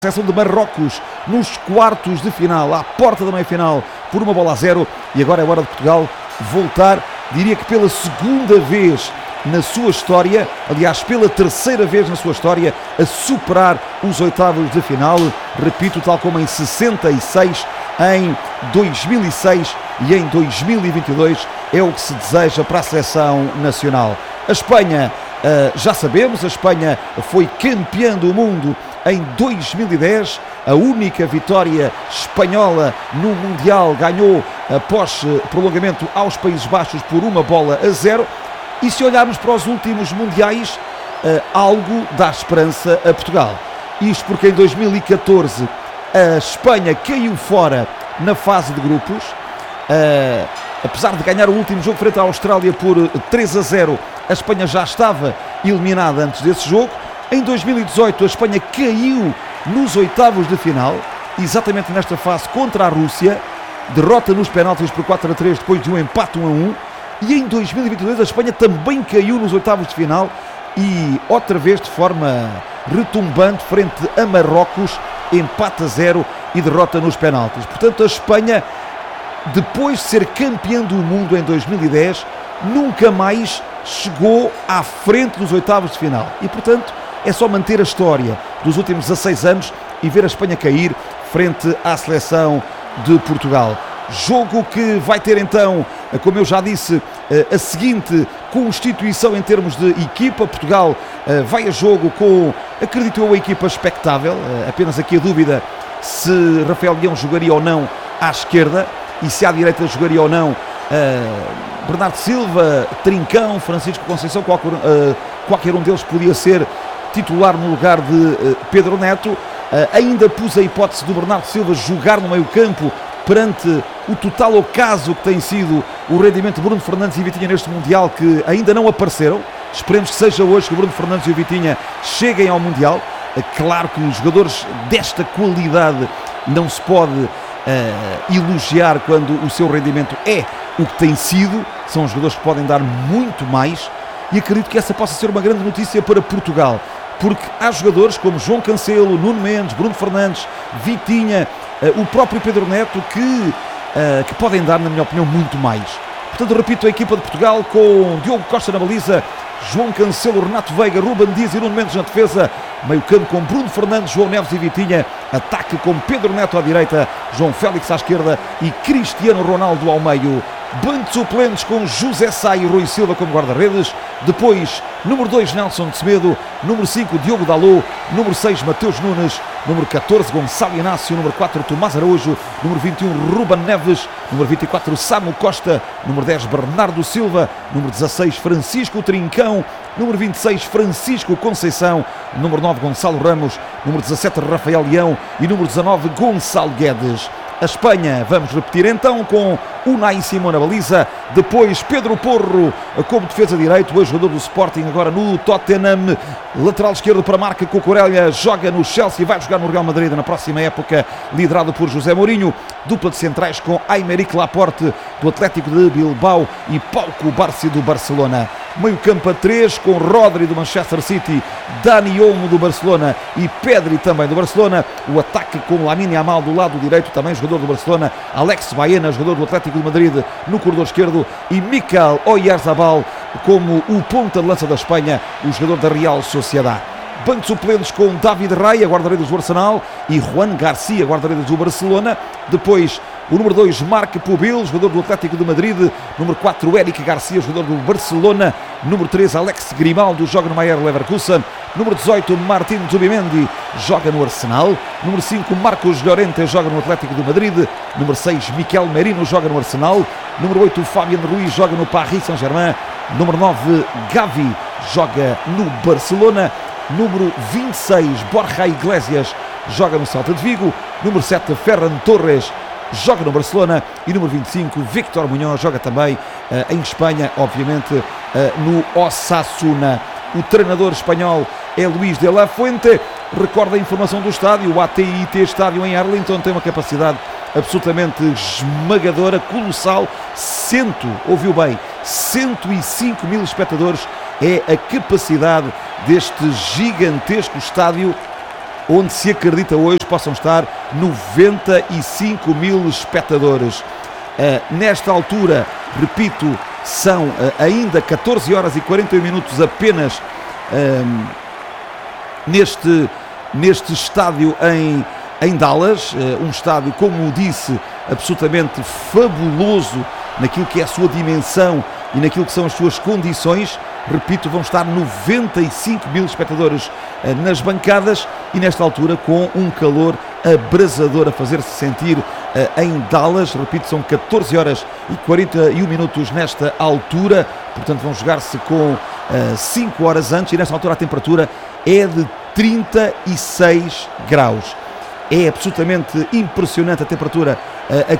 Seleção de Marrocos nos quartos de final, à porta da meia-final, por 1-0, e agora é hora de Portugal voltar, diria que pela segunda vez na sua história, aliás pela terceira vez na sua história, a superar os oitavos de final, repito, tal como em 66, em 2006 e em 2022, é o que se deseja para a seleção nacional. A Espanha, já sabemos, a Espanha foi campeã do mundo em 2010, a única vitória espanhola no Mundial, ganhou após prolongamento aos Países Baixos por 1-0, e se olharmos para os últimos Mundiais, algo dá esperança a Portugal. Isto porque em 2014 a Espanha caiu fora na fase de grupos, apesar de ganhar o último jogo frente à Austrália por 3-0, a Espanha já estava eliminada antes desse jogo. Em 2018 a Espanha caiu nos oitavos de final, exatamente nesta fase contra a Rússia, derrota nos penaltis por 4-3 depois de um empate 1-1, e em 2022 a Espanha também caiu nos oitavos de final e outra vez de forma retumbante frente a Marrocos, empate 0 e derrota nos penaltis. Portanto, a Espanha, depois de ser campeã do mundo em 2010, nunca mais chegou à frente dos oitavos de final e, portanto, é só manter a história dos últimos 16 anos e ver a Espanha cair frente à seleção de Portugal. Jogo que vai ter então, como eu já disse, a seguinte constituição em termos de equipa. Portugal vai a jogo com, acredito eu, a equipa expectável. Apenas aqui a dúvida se Rafael Leão jogaria ou não à esquerda e se à direita jogaria ou não Bernardo Silva, Trincão, Francisco Conceição, qualquer um deles podia ser titular no lugar de Pedro Neto. Ainda pus a hipótese do Bernardo Silva jogar no meio campo perante o total ocaso que tem sido o rendimento de Bruno Fernandes e Vitinha neste Mundial, que ainda não apareceram. Esperemos que seja hoje que o Bruno Fernandes e o Vitinha cheguem ao Mundial. Claro que os jogadores desta qualidade não se pode elogiar quando o seu rendimento é o que tem sido. São jogadores que podem dar muito mais, e acredito que essa possa ser uma grande notícia para Portugal, porque há jogadores como João Cancelo, Nuno Mendes, Bruno Fernandes, Vitinha, o próprio Pedro Neto, que podem dar, na minha opinião, muito mais. Portanto, repito, a equipa de Portugal com Diogo Costa na baliza, João Cancelo, Renato Veiga, Ruben Dias e Nuno Mendes na defesa, meio campo com Bruno Fernandes, João Neves e Vitinha, ataque com Pedro Neto à direita, João Félix à esquerda e Cristiano Ronaldo ao meio. Banco de suplentes com José Sá e Rui Silva como guarda-redes. Depois, número 2, Nelson de Semedo. Número 5, Diogo Dalot. Número 6, Mateus Nunes. Número 14, Gonçalo Inácio. Número 4, Tomás Araújo. Número 21, Ruben Neves. Número 24, Samu Costa. Número 10, Bernardo Silva. Número 16, Francisco Trincão. Número 26, Francisco Conceição. Número 9, Gonçalo Ramos. Número 17, Rafael Leão. E número 19, Gonçalo Guedes. A Espanha, vamos repetir então, com Unai Simón na baliza, depois Pedro Porro como defesa direito, o jogador do Sporting, agora no Tottenham, lateral esquerdo para a marca, Cucurella joga no Chelsea, vai jogar no Real Madrid na próxima época, liderado por José Mourinho. Dupla de centrais com Aymeric Laporte do Atlético de Bilbao e Pau Cubarsí do Barcelona. Meio campo a 3 com Rodri do Manchester City, Dani Olmo do Barcelona e Pedri também do Barcelona. O ataque com Lamine Yamal do lado direito, também jogador do Barcelona, Alex Baena, jogador do Atlético de Madrid, no corredor esquerdo, e Mikel Oyarzabal como o ponta de lança da Espanha, o jogador da Real Sociedad. Banco de suplentes com David Raya, guarda-redes do Arsenal, e Juan Garcia, guarda-redes do Barcelona. Depois o número 2, Marc Pubil, jogador do Atlético de Madrid. Número 4, Eric Garcia, jogador do Barcelona. Número 3, Alex Grimaldo, joga no Bayer Leverkusen. Número 18, Martín Zubimendi, joga no Arsenal. Número 5, Marcos Llorente, joga no Atlético de Madrid. Número 6, Miquel Merino, joga no Arsenal. Número 8, Fabian Ruiz, joga no Paris Saint-Germain. Número 9, Gavi, joga no Barcelona. Número 26, Borja Iglesias, joga no Celta de Vigo. Número 7, Ferran Torres, joga no Barcelona. E número 25, Víctor Muñoz, joga também em Espanha, obviamente no Osasuna. O treinador espanhol é Luís de la Fuente. Recorda a informação do estádio, o AT&T estádio em Arlington tem uma capacidade absolutamente esmagadora, colossal. Ouviu bem, 105 mil espectadores é a capacidade deste gigantesco estádio onde se acredita hoje possam estar 95 mil espectadores. Nesta altura, repito, são ainda 14 horas e 41 minutos apenas neste estádio em Dallas, um estádio, como disse, absolutamente fabuloso naquilo que é a sua dimensão e naquilo que são as suas condições. Repito, vão estar 95 mil espectadores nas bancadas e nesta altura com um calor abrasador a fazer-se sentir em Dallas. Repito, são 14 horas e 41 minutos nesta altura, portanto vão jogar-se com 5 horas antes, e nesta altura a temperatura é de 36 graus. É absolutamente impressionante a temperatura a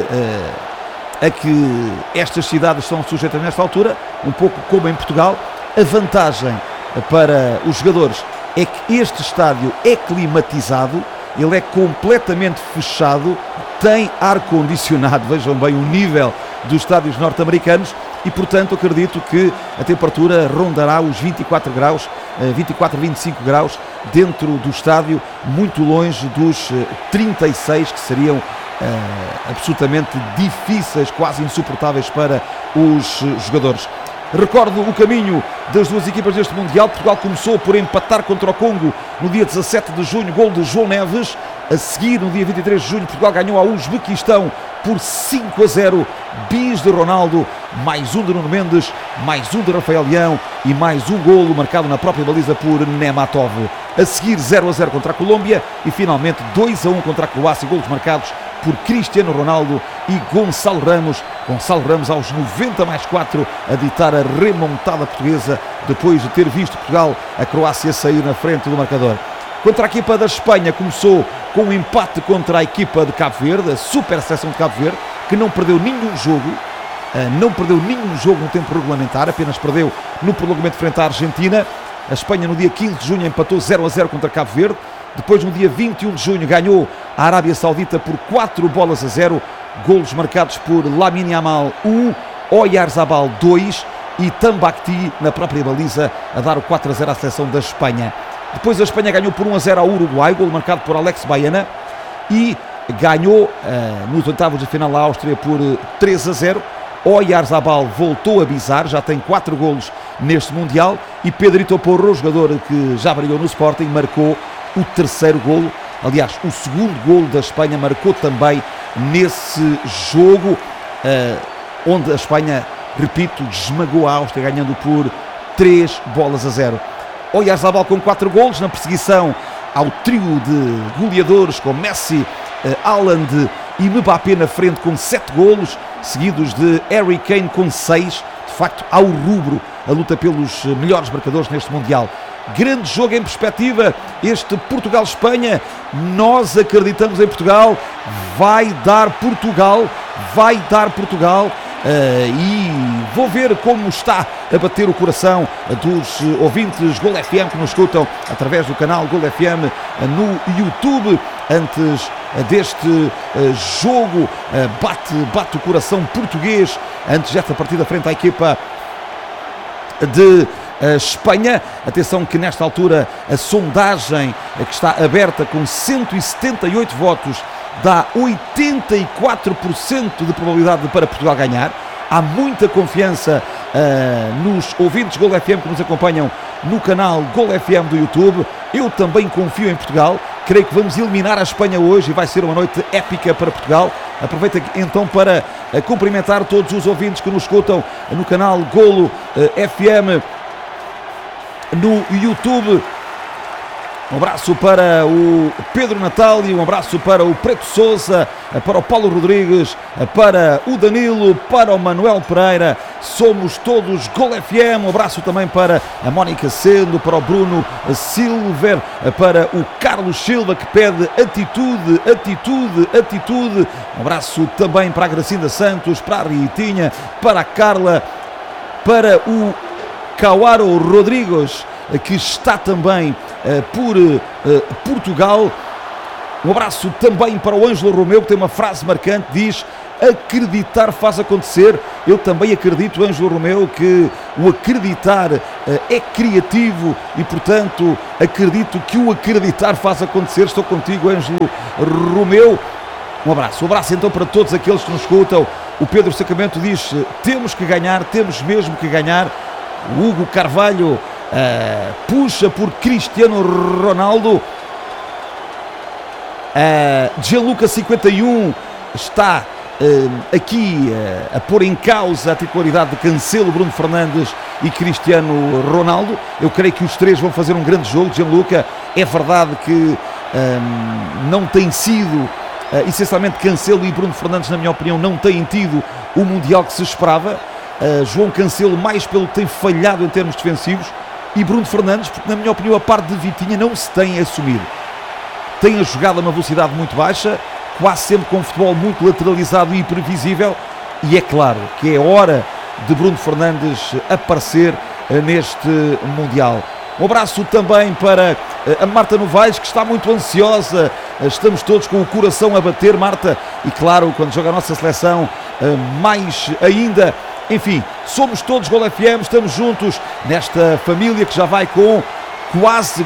que estas cidades estão sujeitas nesta altura, um pouco como em Portugal. A vantagem para os jogadores é que este estádio é climatizado, ele é completamente fechado, tem ar-condicionado, vejam bem o nível dos estádios norte-americanos, e portanto acredito que a temperatura rondará os 24 graus, 24, 25 graus dentro do estádio, muito longe dos 36 que seriam absolutamente difíceis, quase insuportáveis para os jogadores. Recordo o caminho das duas equipas deste Mundial. Portugal começou por empatar contra o Congo no dia 17 de junho, gol de João Neves. A seguir, no dia 23 de junho, Portugal ganhou ao Uzbequistão por 5-0, bis de Ronaldo, mais um de Nuno Mendes, mais um de Rafael Leão e mais um golo marcado na própria baliza por Nematov. A seguir, 0-0 contra a Colômbia e finalmente 2-1 contra a Croácia, golos marcados por Cristiano Ronaldo e Gonçalo Ramos. Gonçalo Ramos aos 90+4 a ditar a remontada portuguesa depois de ter visto Portugal, a Croácia, sair na frente do marcador. Contra a equipa da Espanha começou com um empate contra a equipa de Cabo Verde, a super seleção de Cabo Verde, que não perdeu nenhum jogo, no tempo regulamentar, apenas perdeu no prolongamento frente à Argentina. A Espanha no dia 15 de junho empatou 0-0 contra Cabo Verde. Depois, no dia 21 de junho, ganhou a Arábia Saudita por 4-0, golos marcados por Lamine Yamal 1, Oyarzabal 2 e Tambacti na própria baliza a dar o 4-0 à seleção da Espanha. Depois a Espanha ganhou por 1-0 ao Uruguai, golo marcado por Alex Baena, e ganhou nos oitavos de final a Áustria por 3-0. Oyarzabal voltou a bizar, já tem 4 golos neste Mundial, e Pedrito Porro, jogador que já brilhou no Sporting, marcou o terceiro golo. Aliás, o segundo golo da Espanha marcou também nesse jogo, onde a Espanha, repito, esmagou a Áustria, ganhando por 3-0. Oyarzabal com 4 golos na perseguição ao trio de goleadores com Messi, Haaland e Mbappé na frente com 7 golos, seguidos de Harry Kane com 6. De facto, ao rubro a luta pelos melhores marcadores neste Mundial. Grande jogo em perspectiva, este Portugal-Espanha. Nós acreditamos em Portugal, vai dar Portugal. E vou ver como está a bater o coração dos ouvintes Gol FM que nos escutam através do canal Gol FM no YouTube. Antes deste jogo, bate o coração português antes desta partida frente à equipa de Espanha. Atenção que nesta altura a sondagem que está aberta com 178 votos dá 84% de probabilidade para Portugal ganhar. Há muita confiança nos ouvintes Gol FM que nos acompanham no canal Gol FM do YouTube. Eu também confio em Portugal. Creio que vamos eliminar a Espanha hoje e vai ser uma noite épica para Portugal. Aproveito então para cumprimentar todos os ouvintes que nos escutam no canal Golo FM no YouTube. Um abraço para o Pedro Natal e um abraço para o Preto Sousa, para o Paulo Rodrigues, para o Danilo, para o Manuel Pereira. Somos todos Gol FM. Um abraço também para a Mónica Sendo, para o Bruno Silver, para o Carlos Silva que pede atitude. Um abraço também para a Gracinda Santos, para a Ritinha, para a Carla, para o Cauaro Rodrigues, que está também por Portugal. Um abraço também para o Ângelo Romeu, que tem uma frase marcante, diz: acreditar faz acontecer. Eu também acredito, Ângelo Romeu, que o acreditar é criativo e, portanto, acredito que o acreditar faz acontecer. Estou contigo, Ângelo Romeu. Um abraço então para todos aqueles que nos escutam. O Pedro Sacramento diz: temos que ganhar, temos mesmo que ganhar. O Hugo Carvalho puxa por Cristiano Ronaldo. Gianluca 51 está aqui a pôr em causa a titularidade de Cancelo, Bruno Fernandes e Cristiano Ronaldo. Eu creio que os três vão fazer um grande jogo. Gianluca, é verdade que não tem sido, essencialmente Cancelo e Bruno Fernandes, na minha opinião, não têm tido o Mundial que se esperava. João Cancelo mais pelo que tem falhado em termos defensivos, e Bruno Fernandes porque, na minha opinião, a parte de Vitinha não se tem assumido. Tem a jogada a uma velocidade muito baixa, quase sempre com um futebol muito lateralizado e previsível, e é claro que é hora de Bruno Fernandes aparecer neste Mundial. Um abraço também para a Marta Novaes, que está muito ansiosa. Estamos todos com o coração a bater, Marta, e claro, quando joga a nossa seleção, mais ainda. Enfim, somos todos Gol FM, estamos juntos nesta família que já vai com quase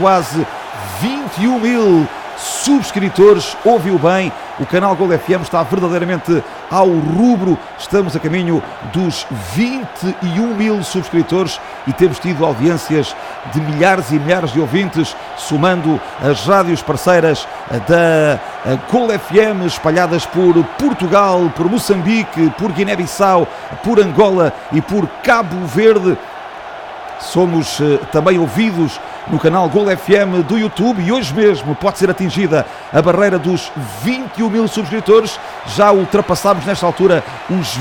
21 mil subscritores. Ouviu bem, o canal Gol FM está verdadeiramente ao rubro. Estamos a caminho dos 21 mil subscritores e temos tido audiências de milhares e milhares de ouvintes, somando as rádios parceiras da Gol FM, espalhadas por Portugal, por Moçambique, por Guiné-Bissau, por Angola e por Cabo Verde. Somos também ouvidos no canal Gol FM do YouTube e hoje mesmo pode ser atingida a barreira dos 21 mil subscritores. Já ultrapassámos nesta altura os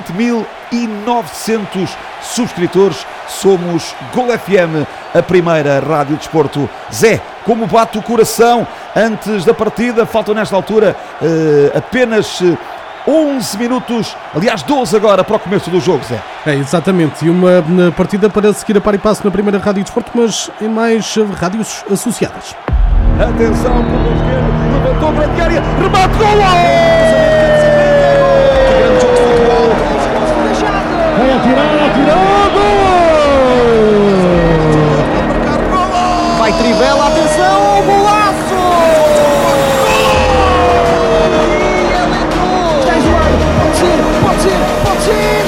20.900 subscritores. Somos Gol FM, a primeira rádio de desporto. Zé, como bate o coração antes da partida? Faltam nesta altura apenas 11 minutos, aliás 12 agora para o começo do jogo, Zé. É, exatamente, e uma partida para seguir a par e passo na primeira rádio de desporto, mas em mais rádios associadas. Atenção, pelo esquerdo, levantou para a área, remate, gol! Vai atirar, gol! Vai Trivela, atenção, gol!